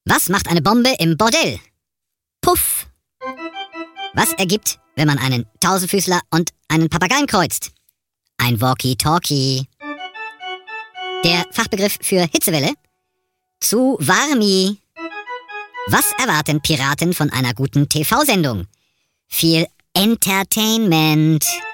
Was macht eine Bombe im Bordell? Puff. Was ergibt, wenn man einen Tausendfüßler und einen Papageien kreuzt? Ein Walkie-Talkie. Der Fachbegriff für Hitzewelle? Zu warmi. Was erwarten Piraten von einer guten TV-Sendung? Viel Entertainment.